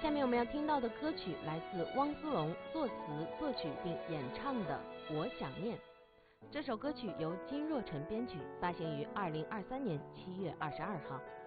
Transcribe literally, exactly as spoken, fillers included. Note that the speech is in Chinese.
下面我们要听到的歌曲来自汪苏泷作词作曲并演唱的《我想念》。这首歌曲由金若晨编曲，发行于二零二三年七月二十二号。